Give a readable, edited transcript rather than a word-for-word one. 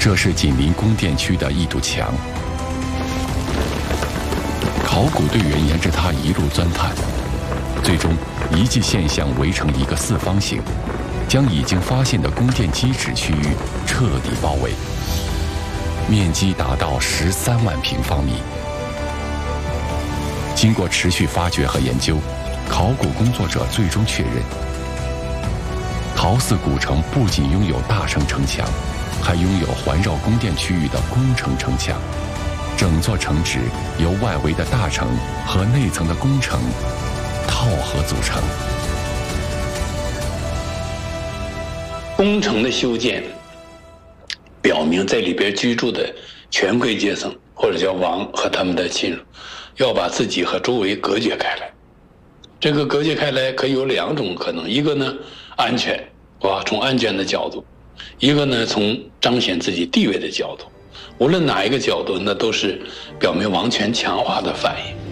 这是紧邻宫殿区的一堵墙。考古队员沿着它一路钻探，最终遗迹现象围成一个四方形，将已经发现的宫殿基址区域彻底包围，面积达到13万平方米。经过持续发掘和研究，考古工作者最终确认，陶寺古城不仅拥有大城城墙，还拥有环绕宫殿区域的宫城城墙。整座城址由外围的大城和内层的宫城套合组成。 宫城的修建表明在里边居住的权贵阶层，或者叫王和他们的亲属，要把自己和周围隔绝开来。这个隔绝开来可以有两种可能，一个呢安全，从安全的角度；一个呢从彰显自己地位的角度。无论哪一个角度，那都是表明王权强化的反应。